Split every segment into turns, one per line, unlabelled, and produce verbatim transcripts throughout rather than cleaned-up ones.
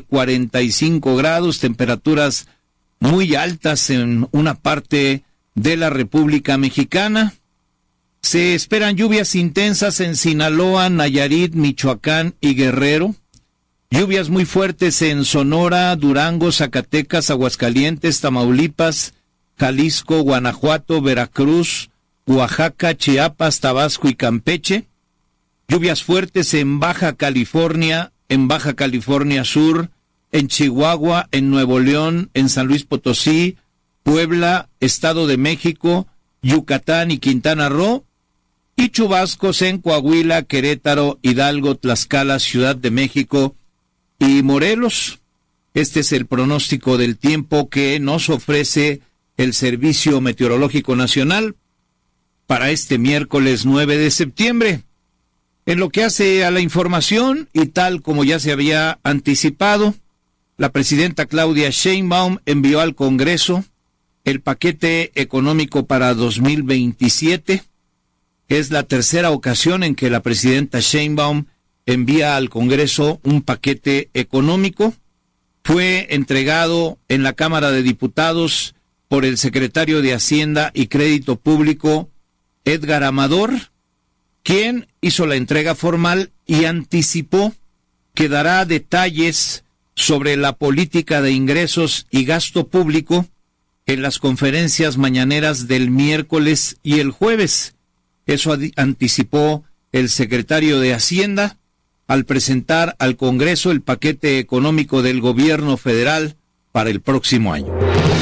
cuarenta y cinco grados, temperaturas muy altas en una parte de la República Mexicana. Se esperan lluvias intensas en Sinaloa, Nayarit, Michoacán y Guerrero. Lluvias muy fuertes en Sonora, Durango, Zacatecas, Aguascalientes, Tamaulipas, Jalisco, Guanajuato, Veracruz, Oaxaca, Chiapas, Tabasco y Campeche. Lluvias fuertes en Baja California, en Baja California Sur, en Chihuahua, en Nuevo León, en San Luis Potosí, Puebla, Estado de México, Yucatán y Quintana Roo. Y chubascos en Coahuila, Querétaro, Hidalgo, Tlaxcala, Ciudad de México y Morelos. Este es el pronóstico del tiempo que nos ofrece el Servicio Meteorológico Nacional para este miércoles nueve de septiembre. En lo que hace a la información, y tal como ya se había anticipado, la presidenta Claudia Sheinbaum envió al Congreso el paquete económico para dos mil veintisiete. Es la tercera ocasión en que la presidenta Sheinbaum envía al Congreso un paquete económico. Fue entregado en la Cámara de Diputados por el secretario de Hacienda y Crédito Público, Edgar Amador, quien hizo la entrega formal y anticipó que dará detalles sobre la política de ingresos y gasto público en las conferencias mañaneras del miércoles y el jueves. Eso anticipó el secretario de Hacienda al presentar al Congreso el paquete económico del gobierno federal para el próximo año.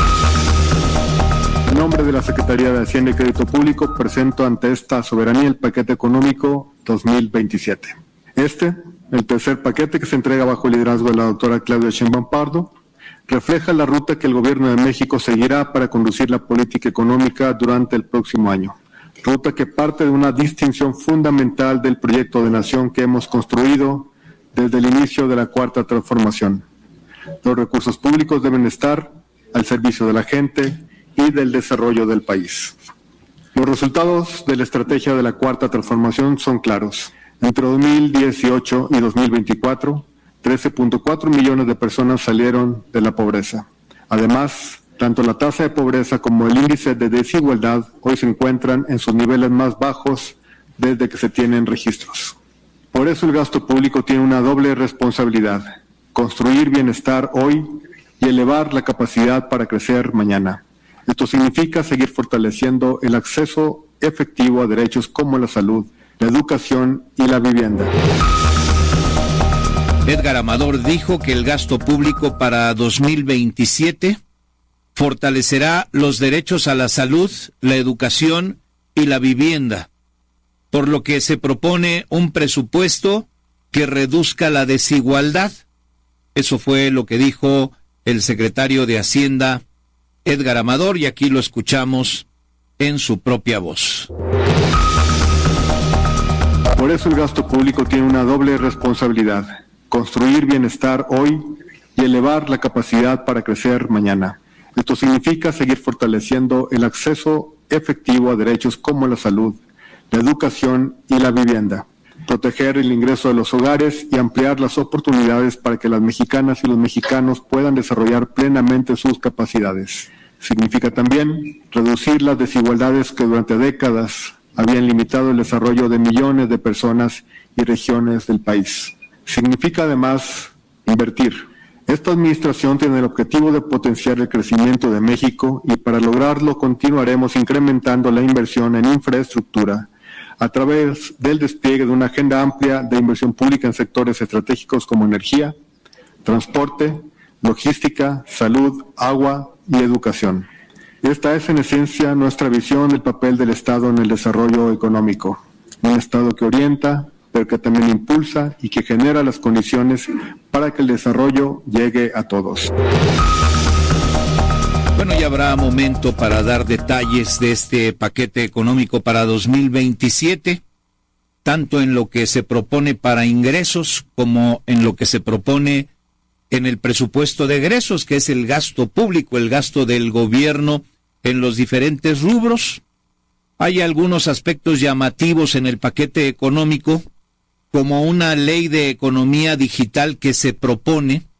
En nombre de la Secretaría de Hacienda y Crédito Público, presento ante esta soberanía el paquete económico dos mil veintisiete. Este, el tercer paquete que se entrega bajo el liderazgo de la doctora Claudia Sheinbaum Pardo, refleja la ruta que el gobierno de México seguirá para conducir la política económica durante el próximo año. Ruta que parte de una distinción fundamental del proyecto de nación que hemos construido desde el inicio de la Cuarta Transformación. Los recursos públicos deben estar al servicio de la gente y del desarrollo del país. Los resultados de la estrategia de la Cuarta Transformación son claros. Entre dos mil dieciocho y dos mil veinticuatro, trece punto cuatro millones de personas salieron de la pobreza. Además, tanto la tasa de pobreza como el índice de desigualdad hoy se encuentran en sus niveles más bajos desde que se tienen registros. Por eso el gasto público tiene una doble responsabilidad: construir bienestar hoy y elevar la capacidad para crecer mañana. Esto significa seguir fortaleciendo el acceso efectivo a derechos como la salud, la educación y la vivienda.
Edgar Amador dijo que el gasto público para dos mil veintisiete fortalecerá los derechos a la salud, la educación y la vivienda, por lo que se propone un presupuesto que reduzca la desigualdad. Eso fue lo que dijo el secretario de Hacienda, Edgar Amador, y aquí lo escuchamos en su propia voz.
Por eso el gasto público tiene una doble responsabilidad: construir bienestar hoy y elevar la capacidad para crecer mañana. Esto significa seguir fortaleciendo el acceso efectivo a derechos como la salud, la educación y la vivienda, proteger el ingreso de los hogares y ampliar las oportunidades para que las mexicanas y los mexicanos puedan desarrollar plenamente sus capacidades. Significa también reducir las desigualdades que durante décadas habían limitado el desarrollo de millones de personas y regiones del país. Significa además invertir. Esta administración tiene el objetivo de potenciar el crecimiento de México y para lograrlo continuaremos incrementando la inversión en infraestructura a través del despliegue de una agenda amplia de inversión pública en sectores estratégicos como energía, transporte, logística, salud, agua y educación. Esta es en esencia nuestra visión del papel del Estado en el desarrollo económico. Un Estado que orienta, pero que también impulsa y que genera las condiciones para que el desarrollo llegue a todos.
Bueno, ya habrá momento para dar detalles de este paquete económico para dos mil veintisiete, tanto en lo que se propone para ingresos como en lo que se propone en el presupuesto de egresos, que es el gasto público, el gasto del gobierno en los diferentes rubros. Hay algunos aspectos llamativos en el paquete económico, como una ley de economía digital que se propone